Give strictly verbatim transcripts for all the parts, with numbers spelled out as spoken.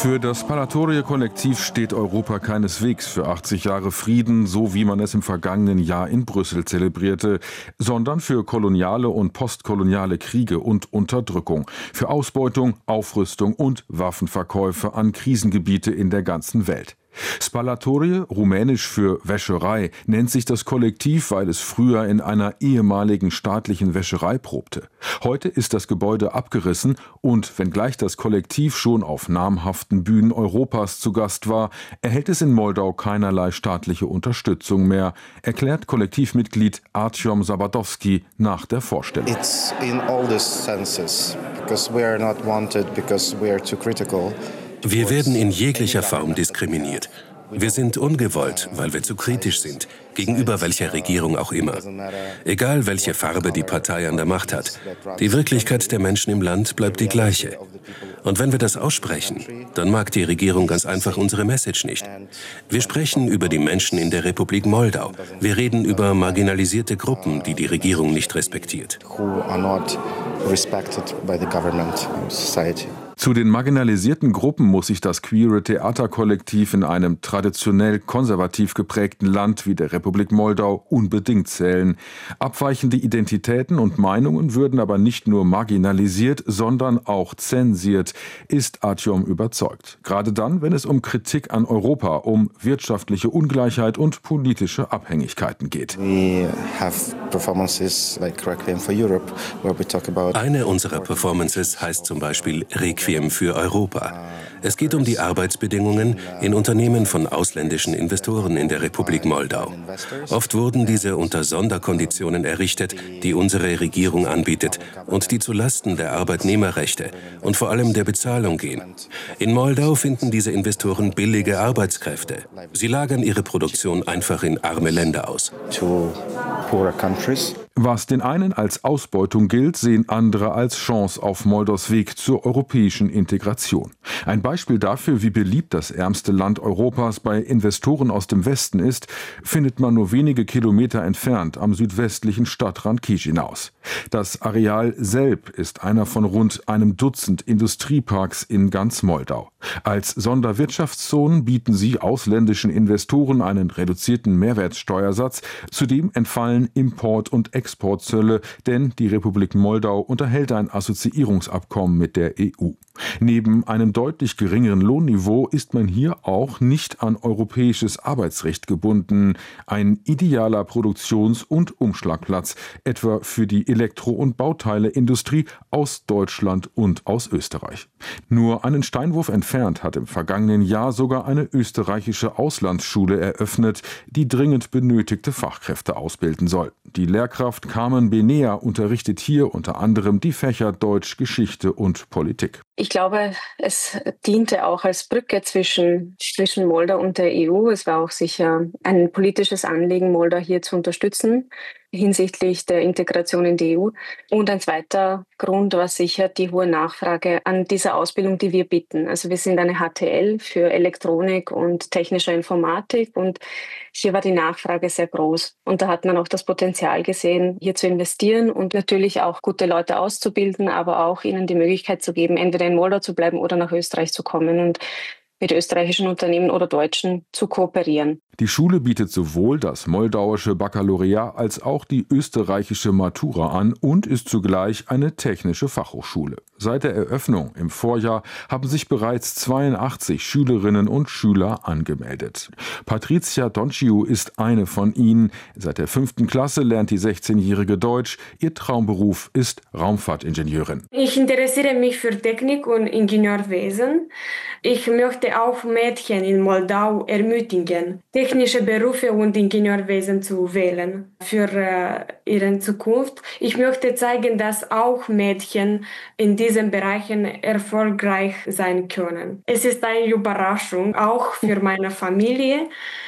Für das Palatori-Kollektiv steht Europa keineswegs für achtzig Jahre Frieden, so wie man es im vergangenen Jahr in Brüssel zelebrierte, sondern für koloniale und postkoloniale Kriege und Unterdrückung, für Ausbeutung, Aufrüstung und Waffenverkäufe an Krisengebiete in der ganzen Welt. Spalatorie, rumänisch für Wäscherei, nennt sich das Kollektiv, weil es früher in einer ehemaligen staatlichen Wäscherei probte. Heute ist das Gebäude abgerissen und wenngleich das Kollektiv schon auf namhaften Bühnen Europas zu Gast war, erhält es in Moldau keinerlei staatliche Unterstützung mehr, erklärt Kollektivmitglied Artyom Sabadowski nach der Vorstellung. It's in all these senses, because we are not wanted, because we are too critical. Wir werden in jeglicher Form diskriminiert. Wir sind ungewollt, weil wir zu kritisch sind, gegenüber welcher Regierung auch immer. Egal, welche Farbe die Partei an der Macht hat. Die Wirklichkeit der Menschen im Land bleibt die gleiche. Und wenn wir das aussprechen, dann mag die Regierung ganz einfach unsere Message nicht. Wir sprechen über die Menschen in der Republik Moldau. Wir reden über marginalisierte Gruppen, die die Regierung nicht respektiert. Zu den marginalisierten Gruppen muss sich das queere Theaterkollektiv in einem traditionell konservativ geprägten Land wie der Republik Moldau unbedingt zählen. Abweichende Identitäten und Meinungen würden aber nicht nur marginalisiert, sondern auch zensiert, ist Artyom überzeugt. Gerade dann, wenn es um Kritik an Europa, um wirtschaftliche Ungleichheit und politische Abhängigkeiten geht. Eine unserer Performances heißt zum Beispiel Requiem für Europa. Es geht um die Arbeitsbedingungen in Unternehmen von ausländischen Investoren in der Republik Moldau. Oft wurden diese unter Sonderkonditionen errichtet, die unsere Regierung anbietet und die zu Lasten der Arbeitnehmerrechte und vor allem der Bezahlung gehen. In Moldau finden diese Investoren billige Arbeitskräfte. Sie lagern ihre Produktion einfach in arme Länder aus. Was den einen als Ausbeutung gilt, sehen andere als Chance auf Moldaus Weg zur europäischen Integration. Ein Beispiel dafür, wie beliebt das ärmste Land Europas bei Investoren aus dem Westen ist, findet man nur wenige Kilometer entfernt am südwestlichen Stadtrand Chișinăus. Das Areal Selb ist einer von rund einem Dutzend Industrieparks in ganz Moldau. Als Sonderwirtschaftszonen bieten sie ausländischen Investoren einen reduzierten Mehrwertsteuersatz. Zudem entfallen Import- und Exportzölle, denn die Republik Moldau unterhält ein Assoziierungsabkommen mit der E U. Neben einem deutlich geringeren Lohnniveau ist man hier auch nicht an europäisches Arbeitsrecht gebunden. Ein idealer Produktions- und Umschlagplatz, etwa für die Elektro- und Bauteileindustrie aus Deutschland und aus Österreich. Nur einen Steinwurf entfernt hat im vergangenen Jahr sogar eine österreichische Auslandsschule eröffnet, die dringend benötigte Fachkräfte ausbilden soll. Die Lehrkraft Carmen Benea unterrichtet hier unter anderem die Fächer Deutsch, Geschichte und Politik. Ich glaube, es diente auch als Brücke zwischen, zwischen Moldau und der E U. Es war auch sicher ein politisches Anliegen, Moldau hier zu unterstützen hinsichtlich der Integration in die E U. Und ein zweiter Grund war sicher die hohe Nachfrage an dieser Ausbildung, die wir bieten. Also wir sind eine H T L für Elektronik und technische Informatik und hier war die Nachfrage sehr groß. Und da hat man auch das Potenzial gesehen, hier zu investieren und natürlich auch gute Leute auszubilden, aber auch ihnen die Möglichkeit zu geben, entweder in Moldau zu bleiben oder nach Österreich zu kommen und mit österreichischen Unternehmen oder deutschen zu kooperieren. Die Schule bietet sowohl das moldauische Baccalaureat als auch die österreichische Matura an und ist zugleich eine technische Fachhochschule. Seit der Eröffnung im Vorjahr haben sich bereits zweiundachtzig Schülerinnen und Schüler angemeldet. Patricia Donciu ist eine von ihnen. Seit der fünften Klasse lernt die sechzehnjährige Deutsch. Ihr Traumberuf ist Raumfahrtingenieurin. Ich interessiere mich für Technik und Ingenieurwesen. Ich möchte auch Mädchen in Moldau ermutigen, technische Berufe und Ingenieurwesen zu wählen für äh, ihre Zukunft. Ich möchte zeigen, dass auch Mädchen in diesen Bereichen erfolgreich sein können. Es ist eine Überraschung, auch für meine Familie,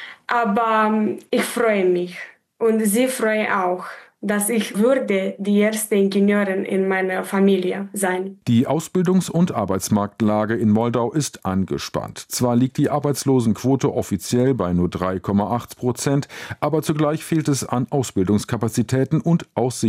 aber ähm, ich freue mich und sie freuen auch, dass ich würde die erste Ingenieurin in meiner Familie sein. Die Ausbildungs- und Arbeitsmarktlage in Moldau ist angespannt. Zwar liegt die Arbeitslosenquote offiziell bei nur drei Komma acht Prozent, aber zugleich fehlt es an Ausbildungskapazitäten und Aussichten